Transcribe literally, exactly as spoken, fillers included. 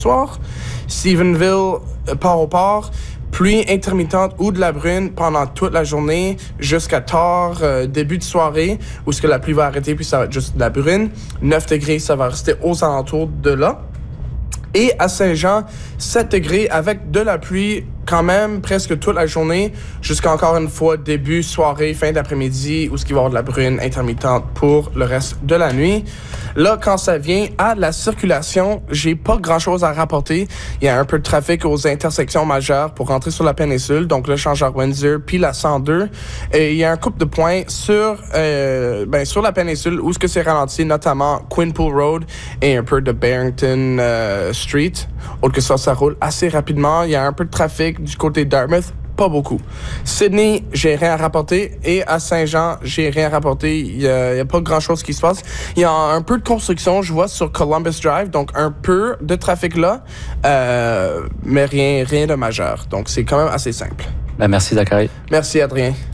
soir. Stephenville, euh, port au port. Pluie intermittente ou de la bruine pendant toute la journée jusqu'à tard, euh, début de soirée, où ce que la pluie va arrêter puis ça va être juste de la bruine. neuf degrés, ça va rester aux alentours de là. Et à Saint-Jean, sept degrés avec de la pluie quand même presque toute la journée jusqu'à encore une fois début soirée, fin d'après-midi où ce qui va y avoir de la bruine intermittente pour le reste de la nuit. Là, quand ça vient à la circulation, j'ai pas grand-chose à rapporter. Il y a un peu de trafic aux intersections majeures pour rentrer sur la péninsule, donc le changeur Windsor puis la cent deux. Et il y a un couple de points sur euh, ben, sur la péninsule où ce que c'est ralenti, notamment Quinpool Road et un peu de Barrington euh, Street. Autre que ça, ça roule assez rapidement. Il y a un peu de trafic du côté de Dartmouth, pas beaucoup. Sydney, j'ai rien à rapporter. Et à Saint-Jean, j'ai rien à rapporter. Il n'y a, a pas grand-chose qui se passe. Il y a un peu de construction, je vois, sur Columbus Drive. Donc, un peu de trafic là, euh, mais rien, rien de majeur. Donc, c'est quand même assez simple. Ben, merci, Zachary. Merci, Adrien.